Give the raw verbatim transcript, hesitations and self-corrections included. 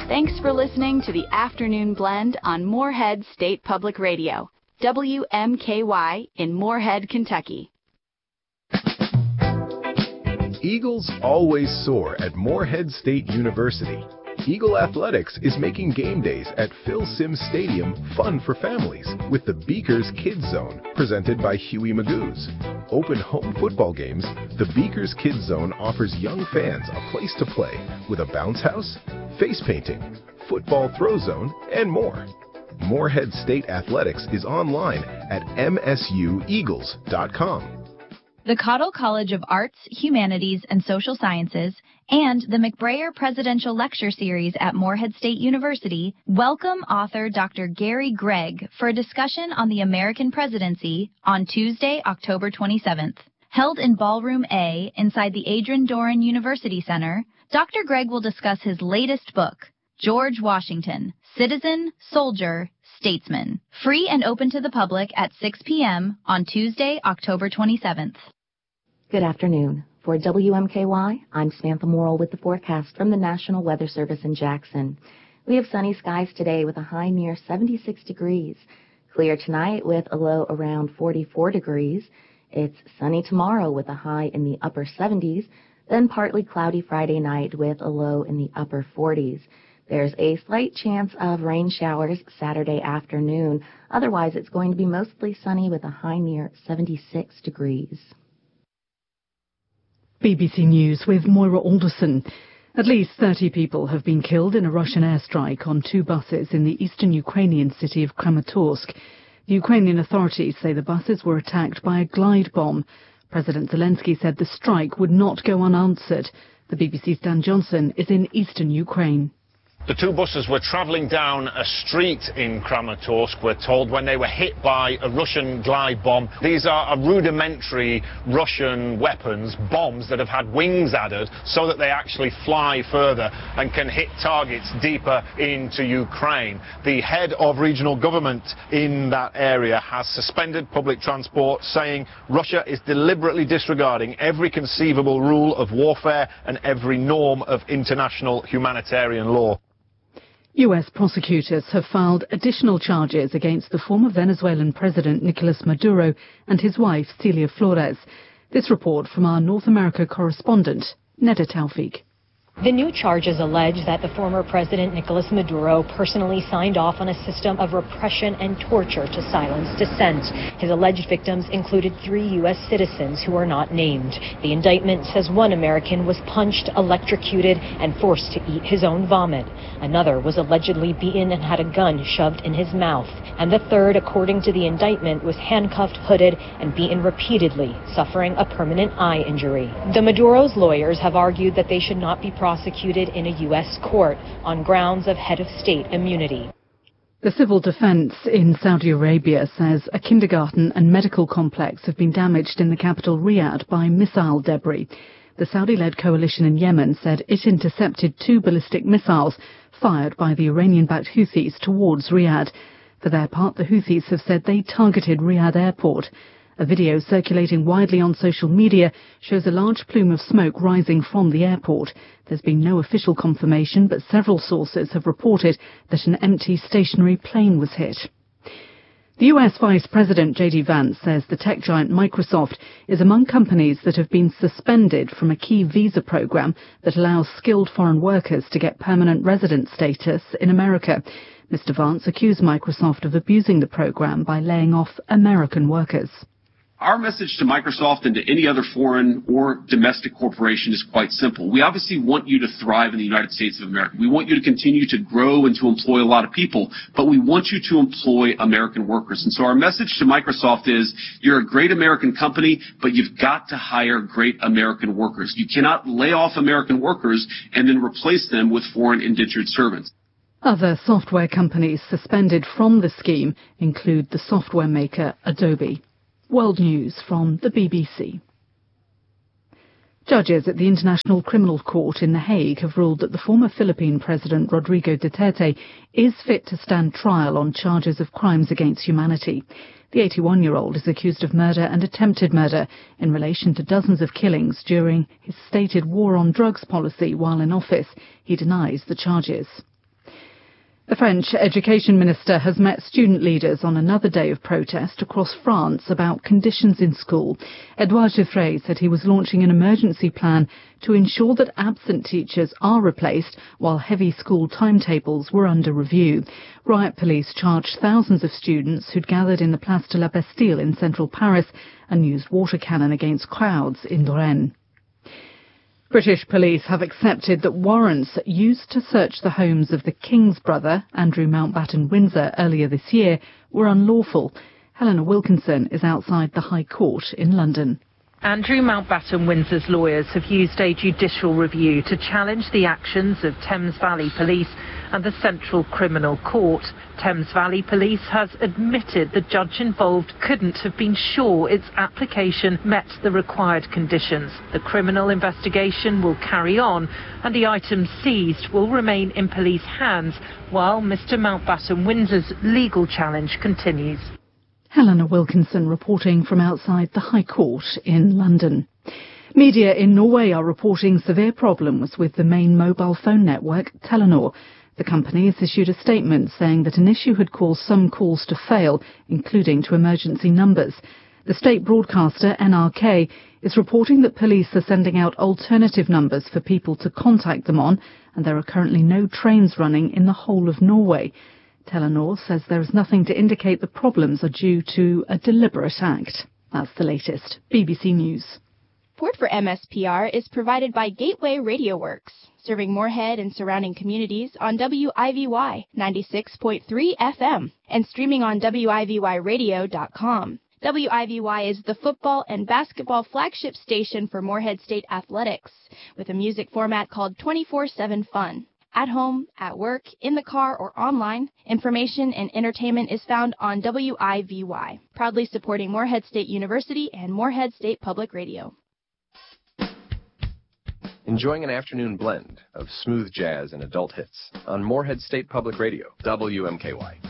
Thanks for listening to the Afternoon Blend on Moorhead State Public Radio, W M K Y in Moorhead, Kentucky. Eagles always soar at Moorhead State University. Eagle Athletics is making game days at Phil Simms Stadium fun for families with the Beakers Kids Zone, presented by Huey Magoo's. Open home football games, the Beakers Kids Zone offers young fans a place to play with a bounce house, face painting, football throw zone, and more. Moorhead State Athletics is online at M S U eagles dot com. The Cottle College of Arts, Humanities, and Social Sciences and the McBrayer Presidential Lecture Series at Moorhead State University welcome author Doctor Gary Gregg for a discussion on the American presidency on Tuesday, October twenty-seventh. Held in Ballroom A inside the Adrian Doran University Center, Doctor Gregg will discuss his latest book, George Washington, Citizen, Soldier, Statesman, free and open to the public at six p.m. on Tuesday, October twenty-seventh. Good afternoon. For W M K Y, I'm Samantha Morrill with the forecast from the National Weather Service in Jackson. We have sunny skies today with a high near seventy-six degrees. Clear tonight with a low around forty-four degrees. It's sunny tomorrow with a high in the upper seventies, then partly cloudy Friday night with a low in the upper forties. There's a slight chance of rain showers Saturday afternoon. Otherwise, it's going to be mostly sunny with a high near seventy-six degrees. B B C News with Moira Alderson. At least thirty people have been killed in a Russian airstrike on two buses in the eastern Ukrainian city of Kramatorsk. The Ukrainian authorities say the buses were attacked by a glide bomb. President Zelensky said the strike would not go unanswered. The B B C's Dan Johnson is in eastern Ukraine. The two buses were travelling down a street in Kramatorsk, we're told, when they were hit by a Russian glide bomb. These are rudimentary Russian weapons, bombs that have had wings added so that they actually fly further and can hit targets deeper into Ukraine. The head of regional government in that area has suspended public transport, saying Russia is deliberately disregarding every conceivable rule of warfare and every norm of international humanitarian law. U S prosecutors have filed additional charges against the former Venezuelan President Nicolas Maduro and his wife Celia Flores. This report from our North America correspondent, Neda Taufik. The new charges allege that the former president Nicolas Maduro personally signed off on a system of repression and torture to silence dissent. His alleged victims included three U S citizens who are not named. The indictment says one American was punched, electrocuted, and forced to eat his own vomit. Another was allegedly beaten and had a gun shoved in his mouth. And the third, according to the indictment, was handcuffed, hooded, and beaten repeatedly, suffering a permanent eye injury. The Maduro's lawyers have argued that they should not be prosecuted prosecuted in a U S court on grounds of head of state immunity. The civil defense in Saudi Arabia says a kindergarten and medical complex have been damaged in the capital Riyadh by missile debris. The Saudi-led coalition in Yemen said it intercepted two ballistic missiles fired by the Iranian-backed Houthis towards Riyadh. For their part, the Houthis have said they targeted Riyadh airport. A video circulating widely on social media shows a large plume of smoke rising from the airport. There's been no official confirmation, but several sources have reported that an empty stationary plane was hit. The U S Vice President J D Vance says the tech giant Microsoft is among companies that have been suspended from a key visa program that allows skilled foreign workers to get permanent resident status in America. Mister Vance accused Microsoft of abusing the program by laying off American workers. Our message to Microsoft and to any other foreign or domestic corporation is quite simple. We obviously want you to thrive in the United States of America. We want you to continue to grow and to employ a lot of people, but we want you to employ American workers. And so our message to Microsoft is, you're a great American company, but you've got to hire great American workers. You cannot lay off American workers and then replace them with foreign indentured servants. Other software companies suspended from the scheme include the software maker Adobe. World News from the B B C. Judges at the International Criminal Court in The Hague have ruled that the former Philippine President Rodrigo Duterte is fit to stand trial on charges of crimes against humanity. The eighty-one-year-old is accused of murder and attempted murder in relation to dozens of killings during his stated war on drugs policy while in office. He denies the charges. The French education minister has met student leaders on another day of protest across France about conditions in school. Edouard Geoffrey said he was launching an emergency plan to ensure that absent teachers are replaced while heavy school timetables were under review. Riot police charged thousands of students who'd gathered in the Place de la Bastille in central Paris and used water cannon against crowds in Lorraine. British police have accepted that warrants used to search the homes of the King's brother, Andrew Mountbatten Windsor, earlier this year were unlawful. Helena Wilkinson is outside the High Court in London. Andrew Mountbatten Windsor's lawyers have used a judicial review to challenge the actions of Thames Valley Police and the Central Criminal Court. Thames Valley Police has admitted the judge involved couldn't have been sure its application met the required conditions. The criminal investigation will carry on and the items seized will remain in police hands while Mr Mountbatten Windsor's legal challenge continues. Helena Wilkinson reporting from outside the High Court in London. Media in Norway are reporting severe problems with the main mobile phone network, Telenor. The company has issued a statement saying that an issue had caused some calls to fail, including to emergency numbers. The state broadcaster, N R K, is reporting that police are sending out alternative numbers for people to contact them on, and there are currently no trains running in the whole of Norway. Telenor says there is nothing to indicate the problems are due to a deliberate act. That's the latest. B B C News. Support for M S P R is provided by Gateway Radio Works, serving Moorhead and surrounding communities on W I V Y ninety-six point three F M and streaming on W I V Y radio dot com. W I V Y is the football and basketball flagship station for Moorhead State Athletics, with a music format called twenty-four seven Fun. At home, at work, in the car, or online, information and entertainment is found on W I V Y, proudly supporting Moorhead State University and Moorhead State Public Radio. Enjoying an afternoon blend of smooth jazz and adult hits on Moorhead State Public Radio, W M K Y.